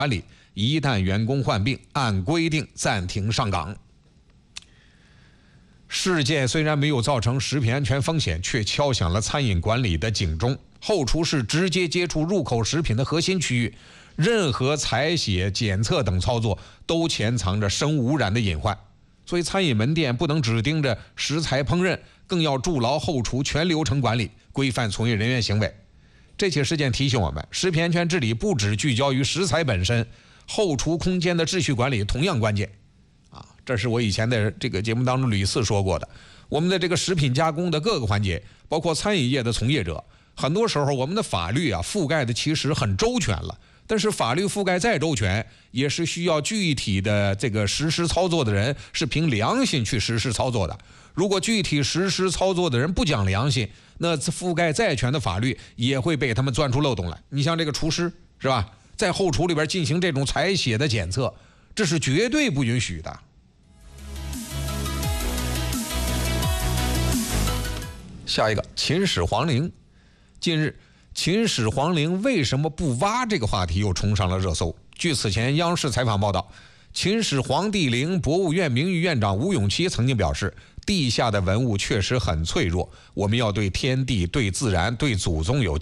理，一旦员工患病，按规定暂停上岗。事件虽然没有造成食品安全风险，却敲响了餐饮管理的警钟。后厨是直接接触入口食品的核心区域，任何采血、检测等操作都潜藏着生物污染的隐患。所以餐饮门店不能只盯着食材烹饪，更要筑牢后厨全流程管理，规范从业人员行为。这起事件提醒我们，食品安全治理不只聚焦于食材本身，后厨空间的秩序管理同样关键。这是我以前的这个节目当中屡次说过的。我们的这个食品加工的各个环节，包括餐饮业的从业者，很多时候我们的法律覆盖的其实很周全了，但是法律覆盖再周全，也是需要具体的这个实施操作的人是凭良心去实施操作的。如果具体实施操作的人不讲良心，那覆盖再全的法律也会被他们钻出漏洞来。你像这个厨师是吧，在后厨里边进行这种采血的检测，这是绝对不允许的。下一个，秦始皇陵。近日，秦始皇陵为什么不挖这个话题又冲上了热搜。据此前央视采访报道，秦始皇帝陵博物院名誉院长吴永琪曾经表示，地下的文物确实很脆弱，我们要对天地、对自然、对祖宗有